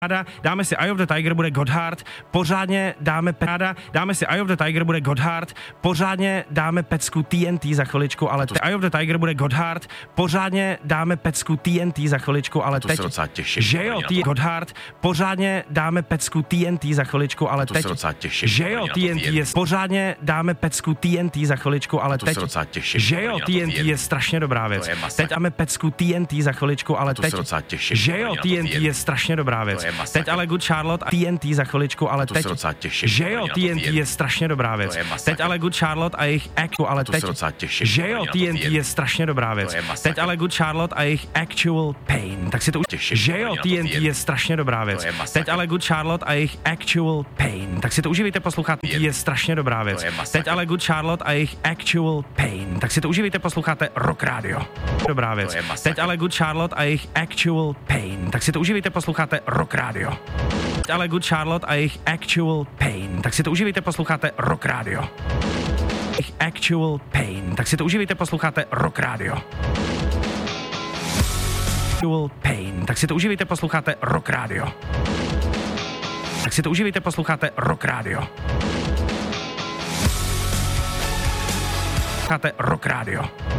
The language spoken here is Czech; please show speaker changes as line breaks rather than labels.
Dáme si Eye of the Tiger, bude Godhard, pořádně dáme dáme si Eye of the Tiger, bude Godhard, pořádně dáme pecku TNT za chviličku, ale Eye of the Tiger bude Godhard, pořádně dáme pecku TNT za chviličku, ale teď, že jo, Godhard, pořádně dáme pecku TNT za chviličku, ale teď, že jo, TNT je, pořádně dáme pecku TNT za chviličku, ale teď, že jo, TNT je strašně dobrá věc. Teď dáme pecku TNT za chviličku, ale teď, že jo, TNT je strašně dobrá věc. Teď ale Good Charlotte a TNT za chviličku, ale teď, že jo, TNT je strašně dobrá věc. Teď ale Good Charlotte a jejich ale teď, že jo, TNT je strašně dobrá věc. Teď ale Good Charlotte a jejich Actual Pain. Tak si to že jo, TNT je strašně dobrá věc. Teď ale Good Charlotte a jejich Actual Pain. Tak si to užívejte, posloucháte, je strašně dobrá věc. Teď ale Good Charlotte a jejich Actual Pain. Tak si to užívejte, posloucháte Rock Radio. Dobrá věc. Teď ale Good Charlotte a jejich Actual Pain. Tak si to užívejte, posloucháte Rock Radio. Teď ale Good Charlotte a jejich Actual Pain. Tak si to užívejte, posloucháte Rock Radio. Jejich Actual Pain. Tak si to užívejte, posloucháte Rock Radio. Actual Pain. Tak si to užívejte, posloucháte Rock Radio. Tak si to užívejte, posloucháte Rock Radio. Posloucháte Rock Radio.